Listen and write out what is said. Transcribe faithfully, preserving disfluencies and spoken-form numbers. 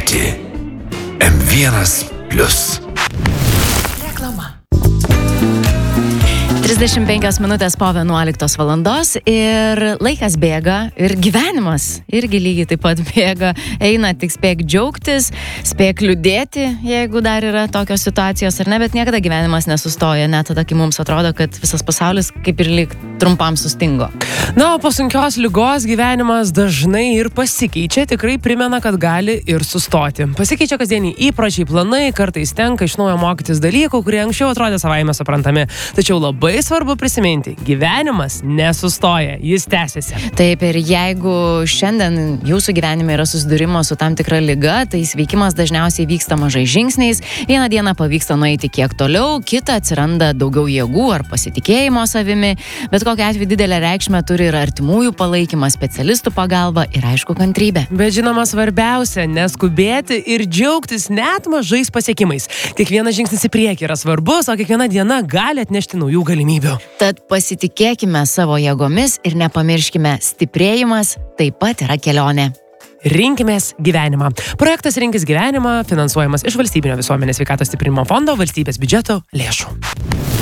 Kiti M vienas plius. Reklama. trisdešimt penkios minutės po vienuoliktos valandos ir laikas bėga ir gyvenimas irgi lygiai taip pat bėga. Eina, tik spėk džiaugtis, spėk liūdėti, jeigu dar yra tokios situacijos ar ne, bet niekada gyvenimas nesustoja, net tada, kai mums atrodo, kad visas pasaulis kaip ir lyg trumpam sustingo. Na, o po sunkios ligos gyvenimas dažnai ir pasikeičia, tikrai primena, kad gali ir sustoti. Pasikeičia kasdieniai įpročiai, planai, kartais tenka iš naujo mokytis dalykų, kurie anksčiau atrodė savaime suprantami. Tačiau labai svarbu prisiminti, gyvenimas nesustoja, jis tęsiasi. Taip, ir jeigu šiandien jūsų gyvenime yra susidūrimo su tam tikra liga, tai sveikimas dažniausiai vyksta mažai žingsniais. Vieną dieną pavyksta nueiti kiek toliau, kitą atsiranda daugiau jėgų ar pasitikėjimo savimi, bet kokia atveju didelę reikšmę turi ir artimųjų palaikymas, specialistų pagalba ir aišku kantrybė. Bet žinoma, svarbiausia neskubėti ir džiaugtis net mažais pasiekimais. Kiekvienas žingsnis į priekį yra svarbus, o kiekviena diena gali atnešti naujų galimybių. Tad pasitikėkime savo jėgomis ir nepamirškime, stiprėjimas taip pat yra kelionė. Rinkimės gyvenimą. Projektas Rinkis gyvenimą finansuojamas iš Valstybinio visuomenės sveikatos stiprinimo fondo valstybės biudžeto lėšų.